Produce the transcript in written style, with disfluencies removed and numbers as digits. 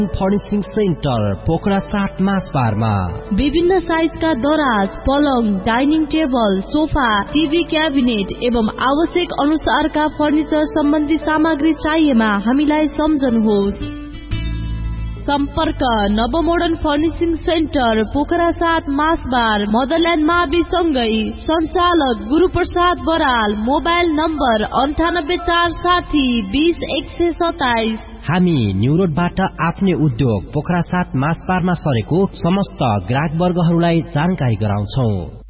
Furnishing centre Pokhara 7 मासबारमा विभिन्न साइजका दराज, पलङ, dining table, sofa, TV cabinet एवं आवश्यक अनुसारका फर्निचर सम्बन्धी सामग्री चाहिएमा हामीलाई सम्झनुहोस्। सम्पर्क नवमोडर्न फर्निशिङ सेन्टर पोखरा 7 मासबार मदरल्यान्ड मावि सँगै सञ्चालक गुरुप्रसाद बराल। Mobile number 98460 20127। हामी न्यू रोडबाट आफ्नै उद्योग पोखरा 7 मासबारमा सरेको समस्त ग्राहक वर्गहरूलाई जानकारी गराउँछौ।